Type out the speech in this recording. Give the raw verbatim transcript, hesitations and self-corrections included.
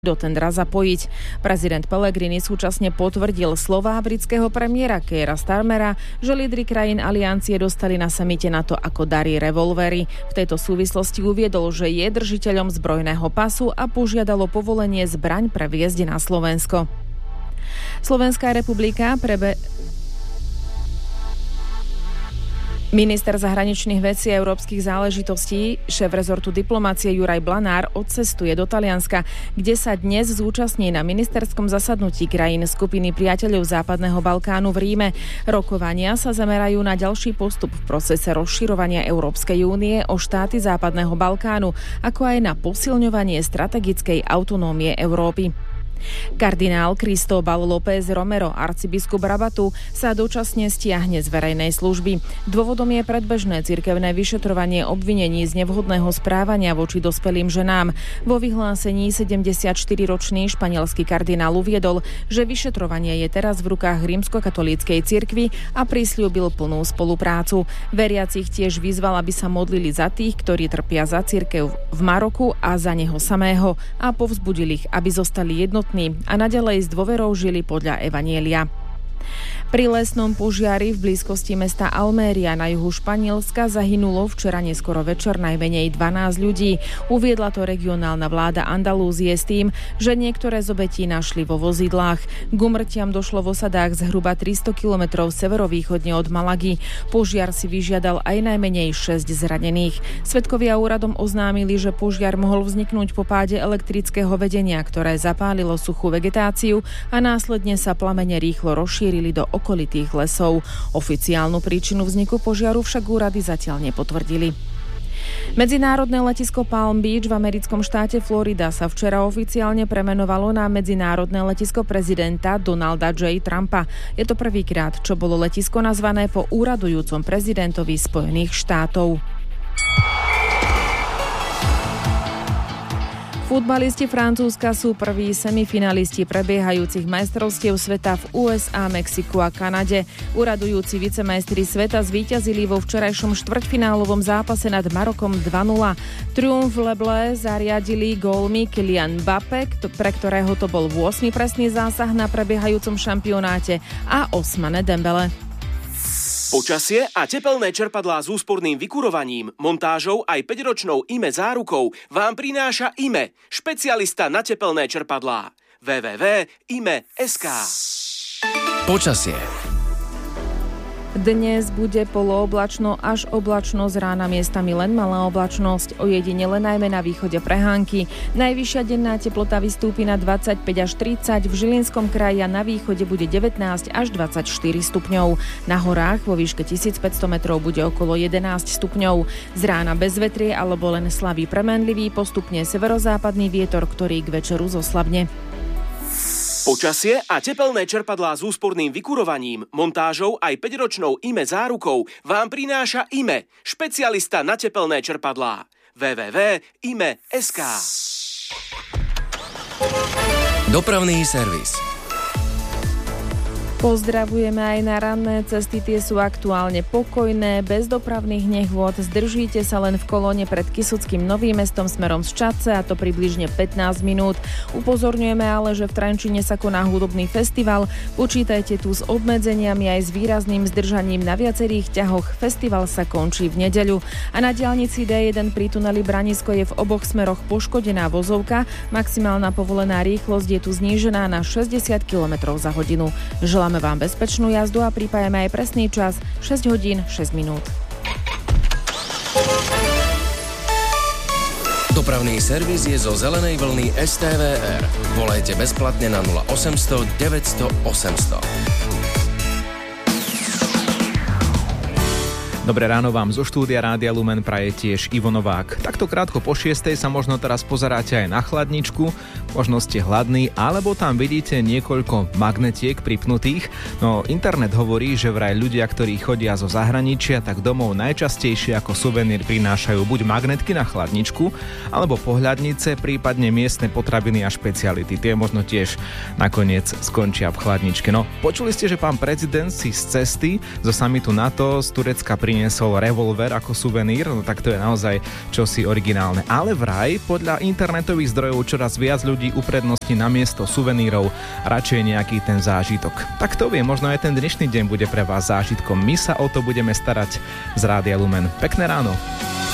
do tendra zapojiť. Prezident Pellegrini súčasne potvrdil slová britského premiéra Keira Starmera, že lídri krajín aliancie dostali na samite NATO ako dary revolvery. V tejto súvislosti uviedol, že je držiteľom zbrojného pasu a požiadalo povolenie zbraň previesť na Slovensko. Slovenská republika prebe... Minister zahraničných vecí a európskych záležitostí, šéf rezortu diplomácie Juraj Blanár odcestuje do Talianska, kde sa dnes zúčastní na ministerskom zasadnutí krajín skupiny priateľov Západného Balkánu v Ríme. Rokovania sa zamerajú na ďalší postup v procese rozširovania Európskej únie o štáty Západného Balkánu, ako aj na posilňovanie strategickej autonómie Európy. Kardinál Cristóbal López Romero, arcibiskup Rabatu, sa dočasne stiahne z verejnej služby. Dôvodom je predbežné cirkevné vyšetrovanie obvinení z nevhodného správania voči dospelým ženám. Vo vyhlásení sedemdesiatštyriročný španielský kardinál uviedol, že vyšetrovanie je teraz v rukách rímskokatolíckej cirkvi a prisľúbil plnú spoluprácu. Veriacich tiež vyzval, aby sa modlili za tých, ktorí trpia za cirkev v Maroku a za neho samého, a povzbudil ich, aby zostali jednotní a naďalej s dôverou žili podľa evanjelia. Pri lesnom požiari v blízkosti mesta Alméria na juhu Španielska zahynulo včera neskoro večer najmenej dvanásť ľudí. Uviedla to regionálna vláda Andalúzie s tým, že niektoré z obetí našli vo vozidlách. K úmrtiam došlo v osadách zhruba tristo kilometrov severovýchodne od Malagy. Požiar si vyžiadal aj najmenej šesť zranených. Svedkovia úradom oznámili, že požiar mohol vzniknúť po páde elektrického vedenia, ktoré zapálilo suchú vegetáciu a následne sa plamene rýchlo rozšírili do okolitých lesov. Oficiálnu príčinu vzniku požiaru však úrady zatiaľ nepotvrdili. Medzinárodné letisko Palm Beach v americkom štáte Florida sa včera oficiálne premenovalo na medzinárodné letisko prezidenta Donalda J. Trumpa. Je to prvýkrát, čo bolo letisko nazvané po úradujúcom prezidentovi Spojených štátov. Futbalisti Francúzska sú prví semifinalisti prebiehajúcich majstrovstiev sveta v ú es á, Mexiku a Kanade. Uradujúci vicemajstri sveta zvíťazili vo včerajšom štvrťfinálovom zápase nad Marokom dva nula. Triumf Leble zariadili gólmi Kylian Mbappé, pre ktorého to bol ôsmy presný zásah na prebiehajúcom šampionáte, a Ousmane Dembele. Počasie a tepelné čerpadlá s úsporným vykurovaním, montážou aj päťročnou í em é zárukou vám prináša í em é, špecialista na tepelné čerpadlá. w w w bodka i m e bodka es ká. Počasie. Dnes bude polooblačno až oblačno, z rána miestami len malá oblačnosť, ojedinele najmä na východe prehánky. Najvyššia denná teplota vystúpi na dvadsaťpäť až tridsať, v Žilinskom kraji a na východe bude devätnásť až dvadsaťštyri stupňov. Na horách vo výške tisícpäťsto metrov bude okolo jedenásť stupňov. Z rána bezvetrie alebo len slabý premenlivý, postupne severozápadný vietor, ktorý k večeru zoslabne. Počasie a tepelné čerpadlá s úsporným vykurovaním, montážou aj päťročnou í em é zárukou vám prináša í em é, špecialista na tepelné čerpadlá. w w w bodka i m e bodka es ká. Dopravný servis. Pozdravujeme aj na ranné cesty, tie sú aktuálne pokojné, bez dopravných nehôd. Zdržíte sa len v kolóne pred Kysuckým Novým Mestom smerom z Čadce, a to približne pätnásť minút. Upozorňujeme ale, že v Trenčine sa koná hudobný festival. Počítajte tu s obmedzeniami aj s výrazným zdržaním na viacerých ťahoch. Festival sa končí v nedeľu. A na diaľnici dé jeden pri tuneli Branisko je v oboch smeroch poškodená vozovka. Maximálna povolená rýchlosť je tu znížená na šesťdesiat kilometrov za hodinu. Želám vám bezpečnú jazdu a pripájame aj presný čas šesť hodín šesť minút. Dopravný servis je zo zelenej vlny es té vé er. Volajte bezplatne na nula osemsto deväťsto osemsto. Dobré ráno vám zo štúdia Rádia Lumen praje tiež Ivo Novák. Takto krátko po šiestej sa možno teraz pozeráte aj na chladničku, možno ste hladní, alebo tam vidíte niekoľko magnetiek pripnutých. No internet hovorí, že vraj ľudia, ktorí chodia zo zahraničia, tak domov najčastejšie ako suvenír prinášajú buď magnetky na chladničku, alebo pohľadnice, prípadne miestne potraviny a špeciality. Tie možno tiež nakoniec skončia v chladničke. No, počuli ste, že pán prezident si z cesty zo samitu NATO z Turecka priniesol revolver ako suvenír, no tak to je naozaj čosi originálne. Ale vraj podľa internetových zdrojov čoraz viac ľudí ľudí uprednostní namiesto suvenírov radšej nejaký ten zážitok. Tak to vie, možno aj ten dnešný deň bude pre vás zážitkom. My sa o to budeme starať z Rádia Lumen. Pekné ráno.